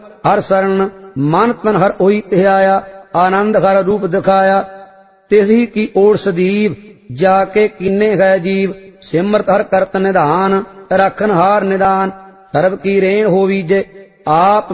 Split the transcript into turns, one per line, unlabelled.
हर शरण मन तन हर ओई ध्याया, आनंद हर रूप दिखाया। तिसही की ओर सदीव, जाके कीने गए जीव। सिमरत हर करत निधान, रखन हार निदान। सर्व की रेण होवीजे, आप